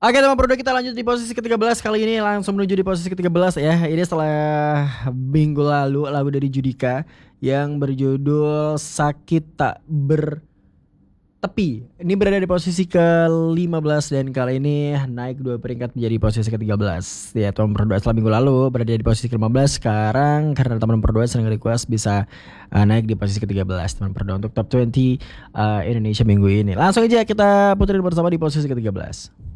Oke teman Prodo, kita lanjut di posisi ke-13. Kali ini langsung menuju di posisi ke-13 ya. Ini setelah minggu lalu lagu dari Judika yang berjudul Sakit Tak Bertepi. Ini berada di posisi ke-15 dan kali ini naik 2 peringkat menjadi posisi ke-13. Ya teman Prodo, setelah minggu lalu berada di posisi ke-15. Sekarang karena teman Prodo sering request bisa naik di posisi ke-13 teman Prodo untuk Top 20 Indonesia minggu ini. Langsung aja kita puterin bersama di posisi ke-13.